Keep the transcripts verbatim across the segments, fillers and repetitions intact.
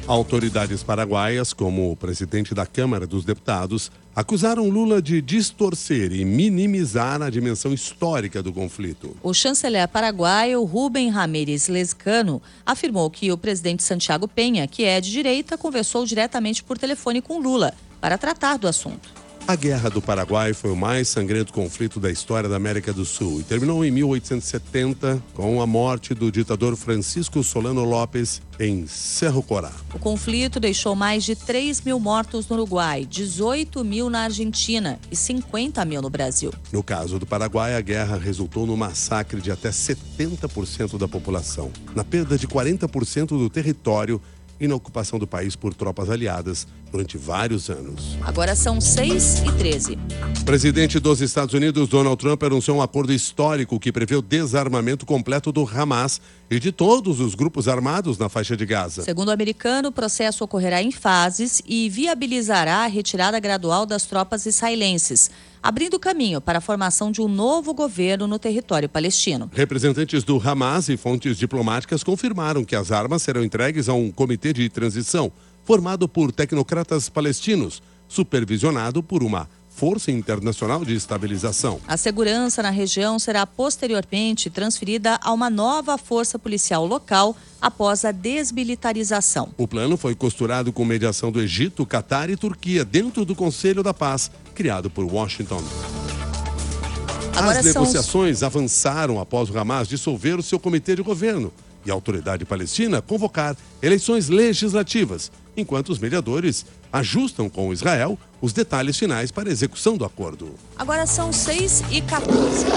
Autoridades paraguaias, como o presidente da Câmara dos Deputados, acusaram Lula de distorcer e minimizar a dimensão histórica do conflito. O chanceler paraguaio Rubem Ramírez Lezcano afirmou que o presidente Santiago Peña, que é de direita, conversou diretamente por telefone com Lula para tratar do assunto. A Guerra do Paraguai foi o mais sangrento conflito da história da América do Sul e terminou em mil oitocentos e setenta com a morte do ditador Francisco Solano Lopes em Cerro Corá. O conflito deixou mais de três mil mortos no Uruguai, dezoito mil na Argentina e cinquenta mil no Brasil. No caso do Paraguai, a guerra resultou no massacre de até setenta por cento da população, na perda de quarenta por cento do território e na ocupação do país por tropas aliadas durante vários anos. Agora são seis e treze. O presidente dos Estados Unidos, Donald Trump, anunciou um acordo histórico que prevê o desarmamento completo do Hamas e de todos os grupos armados na faixa de Gaza. Segundo o americano, o processo ocorrerá em fases e viabilizará a retirada gradual das tropas israelenses, abrindo caminho para a formação de um novo governo no território palestino. Representantes do Hamas e fontes diplomáticas confirmaram que as armas serão entregues a um comitê de transição, formado por tecnocratas palestinos, supervisionado por uma Força Internacional de Estabilização. A segurança na região será posteriormente transferida a uma nova força policial local após a desmilitarização. O plano foi costurado com mediação do Egito, Catar e Turquia dentro do Conselho da Paz, criado por Washington. Agora As são... negociações avançaram após o Hamas dissolver o seu comitê de governo e a autoridade palestina convocar eleições legislativas, enquanto os mediadores ajustam com Israel os detalhes finais para a execução do acordo. Agora são seis e quatorze.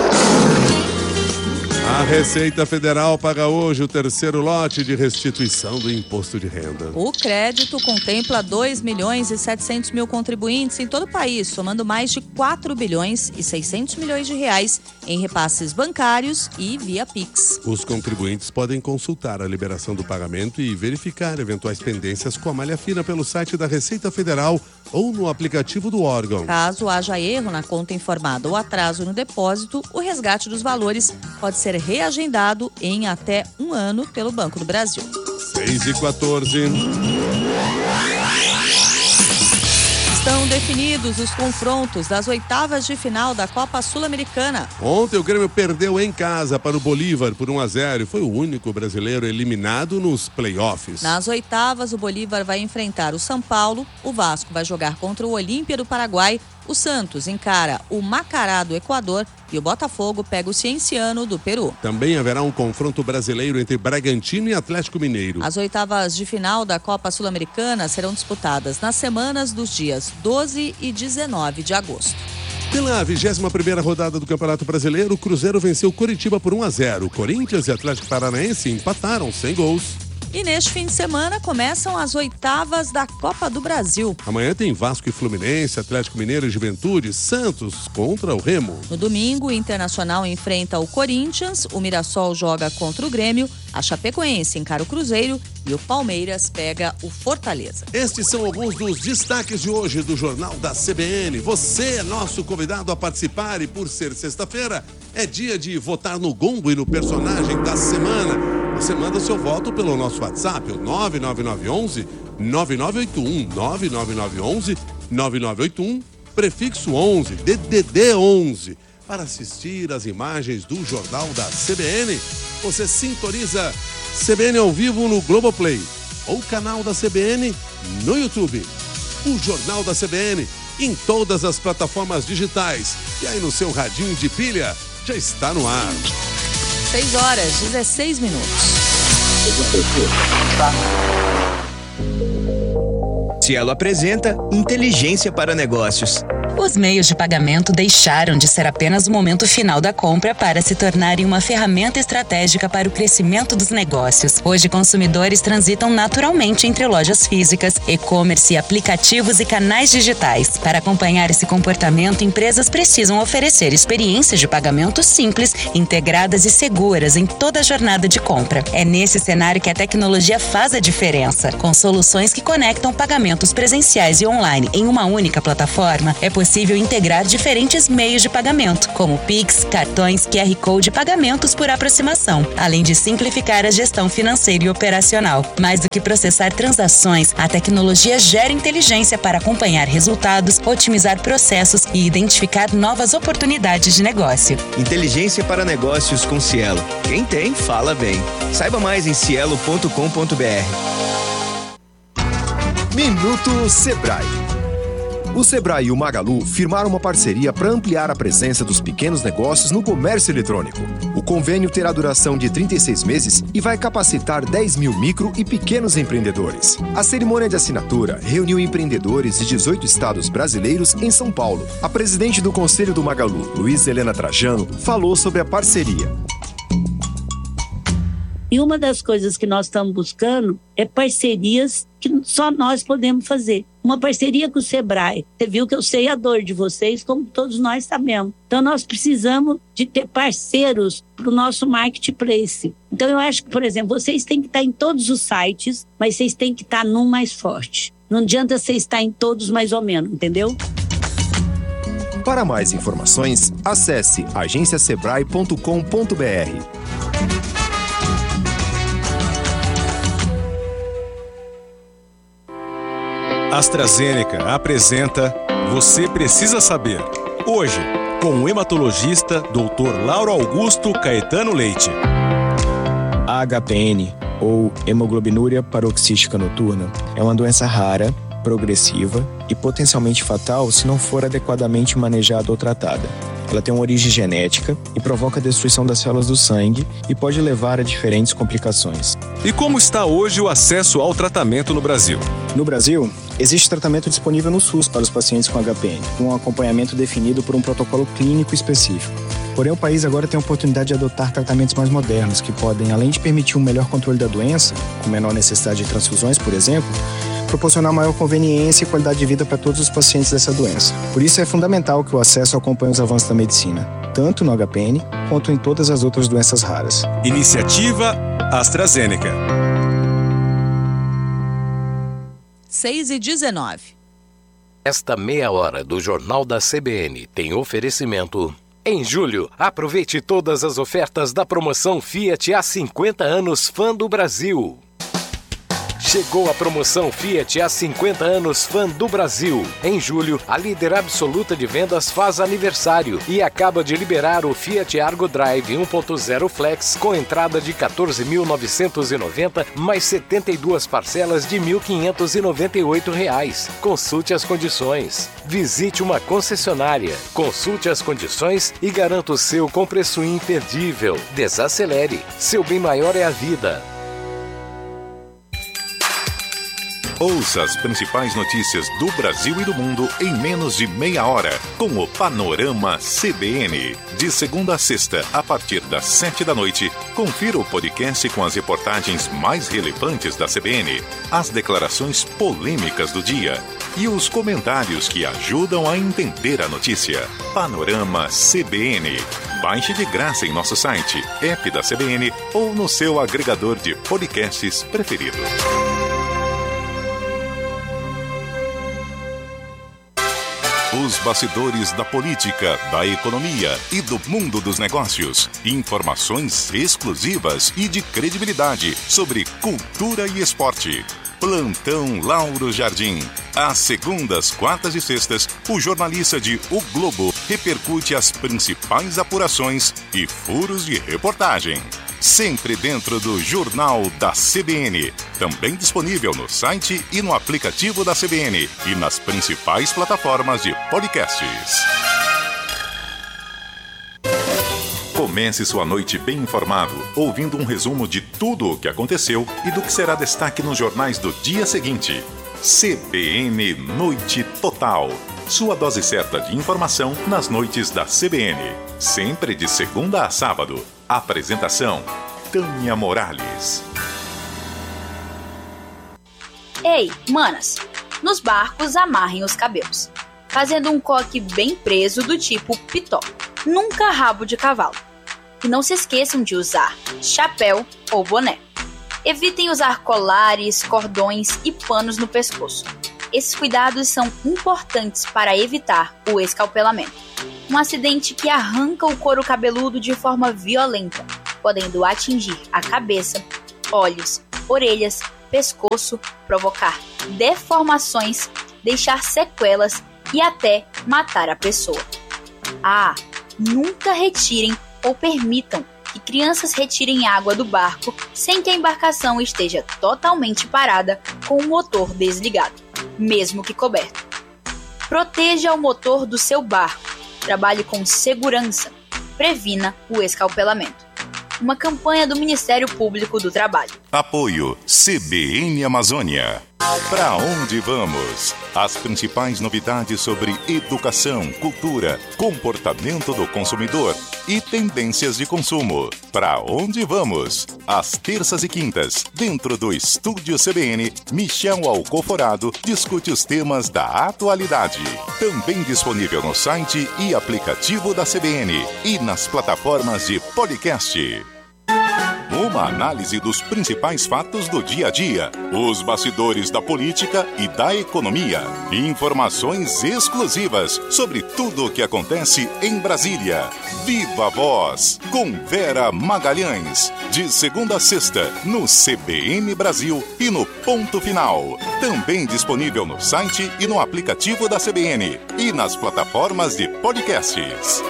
A Receita Federal paga hoje o terceiro lote de restituição do imposto de renda. O crédito contempla dois milhões e setecentos mil contribuintes em todo o país, somando mais de quatro bilhões e seiscentos milhões de reais em repasses bancários e via Pix. Os contribuintes podem consultar a liberação do pagamento e verificar eventuais pendências com a malha fina pelo site da Receita Federal ou no aplicativo do órgão. Caso haja erro na conta informada ou atraso no depósito, o resgate dos valores pode ser reagendado em até um ano pelo Banco do Brasil. seis e quatorze. Estão definidos os confrontos das oitavas de final da Copa Sul-Americana. Ontem o Grêmio perdeu em casa para o Bolívar por um a zero e foi o único brasileiro eliminado nos playoffs. Nas oitavas, o Bolívar vai enfrentar o São Paulo, o Vasco vai jogar contra o Olímpia do Paraguai, o Santos encara o Macará do Equador e o Botafogo pega o Cienciano do Peru. Também haverá um confronto brasileiro entre Bragantino e Atlético Mineiro. As oitavas de final da Copa Sul-Americana serão disputadas nas semanas dos dias doze e dezenove de agosto. Pela vigésima primeira rodada do Campeonato Brasileiro, o Cruzeiro venceu Coritiba por um a zero. Corinthians e Atlético Paranaense empataram sem gols. E neste fim de semana começam as oitavas da Copa do Brasil. Amanhã tem Vasco e Fluminense, Atlético Mineiro e Juventude, Santos contra o Remo. No domingo, o Internacional enfrenta o Corinthians, o Mirassol joga contra o Grêmio, a Chapecoense encara o Cruzeiro e o Palmeiras pega o Fortaleza. Estes são alguns dos destaques de hoje do Jornal da C B N. Você é nosso convidado a participar e, por ser sexta-feira, é dia de votar no Gongo e no personagem da semana. Você manda seu voto pelo nosso WhatsApp, o nove nove nove um um nove nove oito um, nove nove nove um um nove nove oito um, prefixo onze, D D D onze. Para assistir às imagens do Jornal da C B N, você sintoniza C B N ao vivo no Globoplay ou canal da C B N no YouTube. O Jornal da C B N em todas as plataformas digitais. E aí no seu radinho de pilha, já está no ar. seis horas, dezesseis minutos. Cielo apresenta Inteligência para Negócios. Os meios de pagamento deixaram de ser apenas o momento final da compra para se tornarem uma ferramenta estratégica para o crescimento dos negócios. Hoje, consumidores transitam naturalmente entre lojas físicas, e-commerce, aplicativos e canais digitais. Para acompanhar esse comportamento, empresas precisam oferecer experiências de pagamento simples, integradas e seguras em toda a jornada de compra. É nesse cenário que a tecnologia faz a diferença. Com soluções que conectam pagamentos presenciais e online em uma única plataforma, é possível possível integrar diferentes meios de pagamento, como Pix, cartões, Q R Code e pagamentos por aproximação, além de simplificar a gestão financeira e operacional. Mais do que processar transações, a tecnologia gera inteligência para acompanhar resultados, otimizar processos e identificar novas oportunidades de negócio. Inteligência para negócios com Cielo. Quem tem, fala bem. Saiba mais em cielo ponto com ponto b r. Minuto Sebrae. O Sebrae e o Magalu firmaram uma parceria para ampliar a presença dos pequenos negócios no comércio eletrônico. O convênio terá duração de trinta e seis meses e vai capacitar dez mil micro e pequenos empreendedores. A cerimônia de assinatura reuniu empreendedores de dezoito estados brasileiros em São Paulo. A presidente do Conselho do Magalu, Luísa Helena Trajano, falou sobre a parceria. E uma das coisas que nós estamos buscando é parcerias que só nós podemos fazer. Uma parceria com o Sebrae. Você viu que eu sei a dor de vocês, como todos nós sabemos. Então, nós precisamos de ter parceiros para o nosso marketplace. Então, eu acho que, por exemplo, vocês têm que estar em todos os sites, mas vocês têm que estar num mais forte. Não adianta você estar em todos mais ou menos, entendeu? Para mais informações, acesse agência sebrae ponto com ponto b r. AstraZeneca apresenta Você Precisa Saber. Hoje, com o hematologista doutor Lauro Augusto Caetano Leite. A H P N, ou hemoglobinúria paroxística noturna, é uma doença rara, progressiva e potencialmente fatal se não for adequadamente manejada ou tratada. Ela tem uma origem genética e provoca a destruição das células do sangue e pode levar a diferentes complicações. E como está hoje o acesso ao tratamento no Brasil? No Brasil, existe tratamento disponível no SUS para os pacientes com H P N, com um acompanhamento definido por um protocolo clínico específico. Porém, o país agora tem a oportunidade de adotar tratamentos mais modernos, que podem, além de permitir um melhor controle da doença, com menor necessidade de transfusões, por exemplo, proporcionar maior conveniência e qualidade de vida para todos os pacientes dessa doença. Por isso é fundamental que o acesso acompanhe os avanços da medicina, tanto no H P N quanto em todas as outras doenças raras. Iniciativa AstraZeneca. seis e dezenove. Esta meia hora do Jornal da C B N tem oferecimento. Em julho, aproveite todas as ofertas da promoção Fiat há cinquenta anos Fã do Brasil. Chegou a promoção Fiat há cinquenta anos Fã do Brasil. Em julho, a líder absoluta de vendas faz aniversário e acaba de liberar o Fiat Argo Drive um ponto zero Flex com entrada de quatorze mil novecentos e noventa reais mais setenta e duas parcelas de mil quinhentos e noventa e oito reais. Consulte as condições. Visite uma concessionária, consulte as condições e garanta o seu com preço imperdível. Desacelere. Seu bem maior é a vida. Ouça as principais notícias do Brasil e do mundo em menos de meia hora, com o Panorama C B N. De segunda a sexta, a partir das sete da noite, confira o podcast com as reportagens mais relevantes da C B N, as declarações polêmicas do dia e os comentários que ajudam a entender a notícia. Panorama C B N. Baixe de graça em nosso site, app da C B N ou no seu agregador de podcasts preferido. Os bastidores da política, da economia e do mundo dos negócios. Informações exclusivas e de credibilidade sobre cultura e esporte. Plantão Lauro Jardim. Às segundas, quartas e sextas, o jornalista de O Globo repercute as principais apurações e furos de reportagem. Sempre dentro do Jornal da C B N. Também disponível no site e no aplicativo da C B N e nas principais plataformas de podcasts. Comece sua noite bem informado, ouvindo um resumo de tudo o que aconteceu e do que será destaque nos jornais do dia seguinte. C B N Noite Total. Sua dose certa de informação nas noites da C B N. Sempre de segunda a sábado. Apresentação: Tânia Morales. Ei, manas, nos barcos amarrem os cabelos, fazendo um coque bem preso do tipo pitó, nunca rabo de cavalo. E não se esqueçam de usar chapéu ou boné. Evitem usar colares, cordões e panos no pescoço. Esses cuidados são importantes para evitar o escalpelamento, um acidente que arranca o couro cabeludo de forma violenta, podendo atingir a cabeça, olhos, orelhas, pescoço, provocar deformações, deixar sequelas e até matar a pessoa. Ah, nunca retirem ou permitam que crianças retirem água do barco sem que a embarcação esteja totalmente parada com o motor desligado, mesmo que coberto. Proteja o motor do seu barco, trabalhe com segurança, previna o escalpelamento. Uma campanha do Ministério Público do Trabalho. Apoio C B N Amazônia. Para onde vamos? As principais novidades sobre educação, cultura, comportamento do consumidor e tendências de consumo. Para onde vamos? Às terças e quintas, dentro do Estúdio C B N, Michel Alcoforado discute os temas da atualidade. Também disponível no site e aplicativo da C B N e nas plataformas de podcast. Uma análise dos principais fatos do dia a dia, os bastidores da política e da economia. Informações exclusivas sobre tudo o que acontece em Brasília. Viva a Voz, com Vera Magalhães. De segunda a sexta, no C B N Brasil e no Ponto Final. Também disponível no site e no aplicativo da C B N e nas plataformas de podcasts.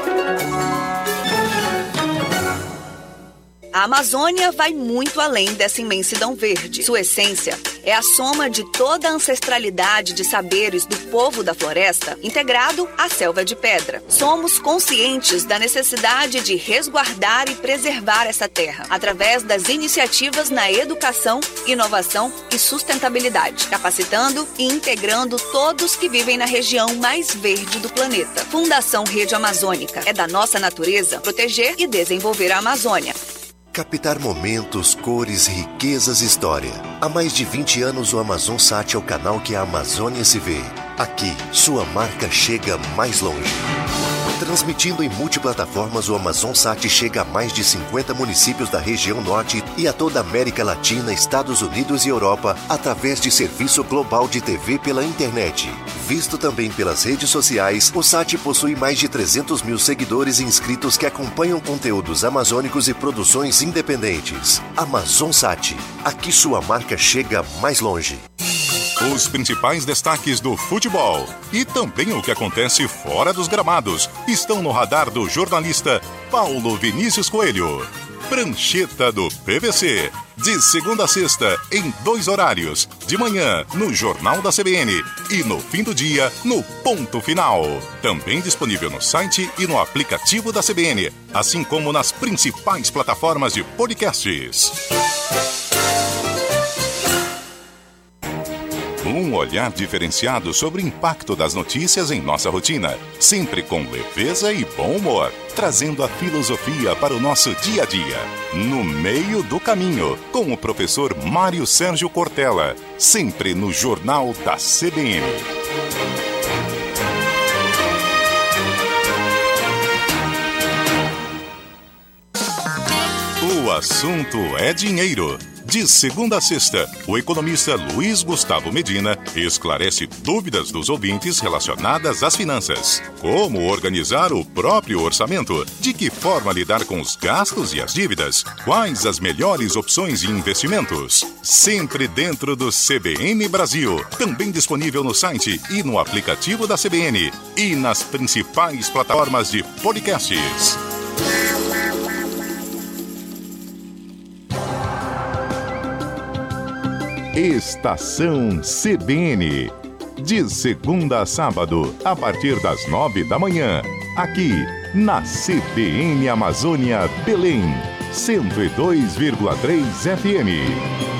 A Amazônia vai muito além dessa imensidão verde. Sua essência é a soma de toda a ancestralidade de saberes do povo da floresta, integrado à selva de pedra. Somos conscientes da necessidade de resguardar e preservar essa terra, através das iniciativas na educação, inovação e sustentabilidade, capacitando e integrando todos que vivem na região mais verde do planeta. Fundação Rede Amazônica. É da nossa natureza proteger e desenvolver a Amazônia. Captar momentos, cores, riquezas e história. Há mais de vinte anos o AmazonSat é o canal que a Amazônia se vê. Aqui, sua marca chega mais longe. Transmitindo em multiplataformas, o AmazonSat chega a mais de cinquenta municípios da região norte e a toda a América Latina, Estados Unidos e Europa, através de serviço global de T V pela internet. Visto também pelas redes sociais, o Sat possui mais de trezentos mil seguidores e inscritos que acompanham conteúdos amazônicos e produções independentes. AmazonSat, aqui sua marca chega mais longe. Os principais destaques do futebol e também o que acontece fora dos gramados estão no radar do jornalista Paulo Vinícius Coelho. Prancheta do P V C, de segunda a sexta, em dois horários, de manhã no Jornal da C B N e no fim do dia no Ponto Final. Também disponível no site e no aplicativo da C B N, assim como nas principais plataformas de podcasts. Um olhar diferenciado sobre o impacto das notícias em nossa rotina, sempre com leveza e bom humor, trazendo a filosofia para o nosso dia a dia. No meio do caminho, com o professor Mário Sérgio Cortella, sempre no Jornal da C B N. O assunto é dinheiro. De segunda a sexta, o economista Luiz Gustavo Medina esclarece dúvidas dos ouvintes relacionadas às finanças. Como organizar o próprio orçamento? De que forma lidar com os gastos e as dívidas? Quais as melhores opções de investimentos? Sempre dentro do C B N Brasil. Também disponível no site e no aplicativo da C B N. E nas principais plataformas de podcasts. Estação C B N. De segunda a sábado, a partir das nove da manhã. Aqui, na C B N Amazônia Belém. cento e dois vírgula três F M.